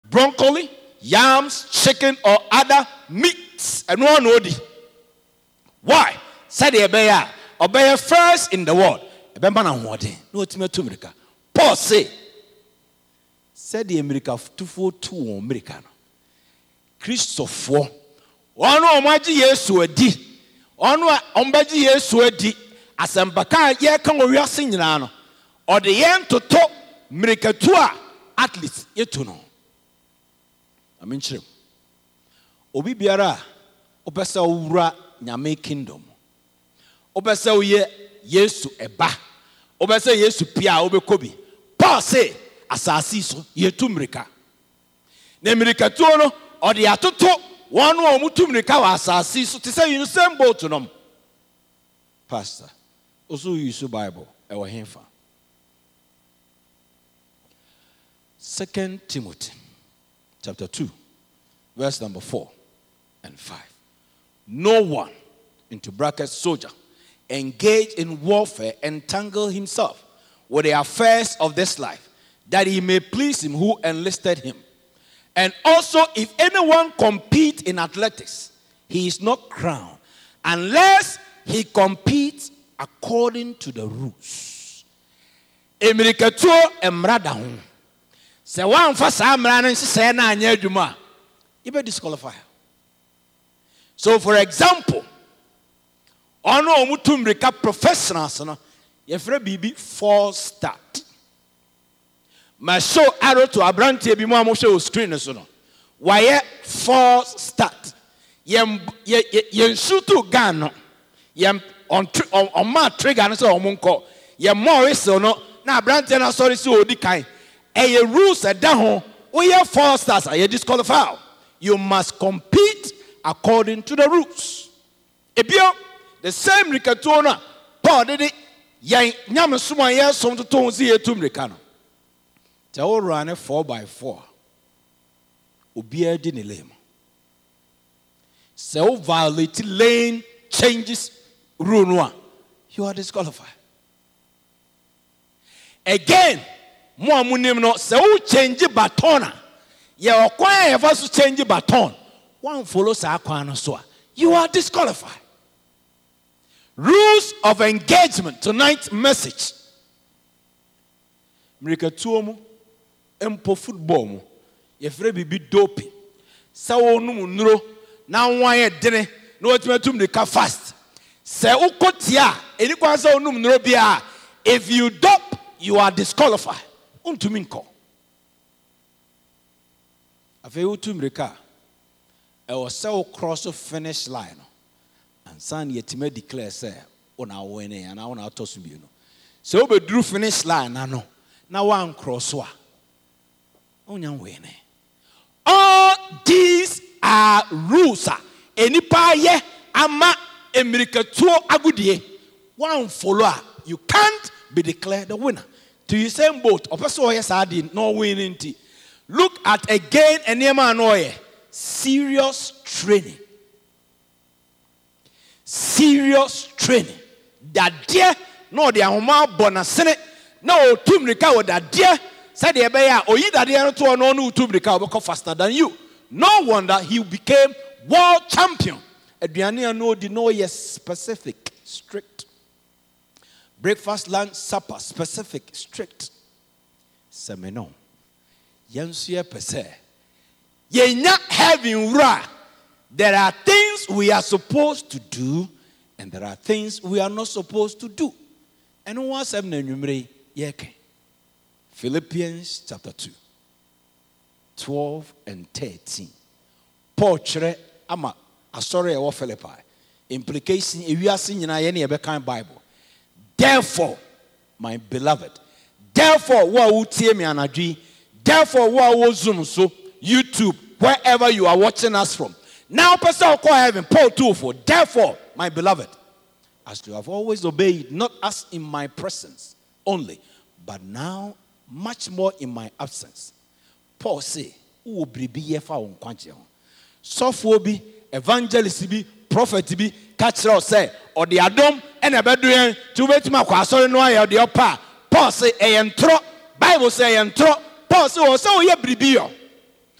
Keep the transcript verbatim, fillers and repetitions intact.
broccoli, yams, chicken, or other meats. And one odi. Why? Said the Obeya. Obeya first in the world. Ebemba wode. No ultimate America. Paul say. Said the America two four two America. Christopher. One omaji Yesu edi. One ombaji Yesu edi. Asambaka ye kan owiase nyina no. Or the yen to top America two at least yetu no. Amen chim. Obi biara opesa owura nyame kingdom. Opesa uye Yesu eba. Opesa Yesu pia obekobi. Paul say asasi so yetu America. Ne America tu no odi atoto wonu omutu America wa asasi so te say you same boat no. Pastor, also use Bible e wo hemfa. Second Timothy chapter two verse number four and five. No one, into brackets soldier, engage in warfare, entangle himself with the affairs of this life, that he may please him who enlisted him. And also, if anyone compete in athletics, he is not crowned unless he competes according to the rules. Emiriketuo emrada ho. Se wan fa sa amra no se na anya adwuma, you be disqualify. So for example, ono omutum reka professionals no, ye frɛ bibi false start. Ma show arrow to abrante bi mo am show screen so no. Why false start? Yem ye shoot to gun no. Yem on on ma trigger no so omunko. Yem more whistle no na abrante na sorry si odi kan. E ye rules e da ho, we ye false starts are disqualified. You must compete according to the rules. Ebio the same rikatona Paul did it yan nyam suma ye som to ton si etum rika no. Te o run four by four. Obi di ne lane. Se o violate lane changes rule no, you are disqualified. Again, mo amunim no se o change baton ye okwan e fa so change baton. One follows our kwan so you are disqualified. Rules of engagement. Tonight's message. America tuomu empo football mu. Ye frɛ bibi doping. Sa wonu mu nuro na wan ye dene na otimatum de ka fast. Se ukotia eni kwa sa wonu mu nuro bia, if you dope you are disqualified. Untumi nko. Afi utum reka. E was so cross the finish line. And son yetime declare say ona wene and ona tosu bi no. So be drew finish line na no. Na one cross wa. Onya wene. All these are rules. Enipa ye ama emiriketuo agudie. One follower, you can't be declared the winner. To you same boat. Opeso yes I did no winning. Look at again enema anoye. Serious training. Serious training. That dear no the ahoma bonasene no tumrika with that dear said the ebeya or you that dear to no no tumrika will faster than you. No wonder he became world champion. Adriania no the no yes specific strict. Breakfast, lunch, supper specific strict. Semeno. Yansuye pese. Ye not having ra. There are things we are supposed to do, and there are things we are not supposed to do. And once I'm numere yeke. Philippians chapter two, twelve and thirteen. Paul chere ama asore ewo Philippi. Implication ewiase nyina ye na yebekan Bible. Therefore, my beloved, therefore wa utie me anadwi, therefore wa wo zoom so YouTube, wherever you are watching us from. Now, Pastor call heaven, Paul two for. Therefore, my beloved, as you have always obeyed, not as in my presence only, but now much more in my absence. Paul say, "Who be ye for on quantity? Software be, evangelist be, prophet be, catch us say, or the Adam and a bedouin to wait my sorry no I the upper." Paul say, "A entro." Bible say, "Entro." Paul say, "Oh, so ye be."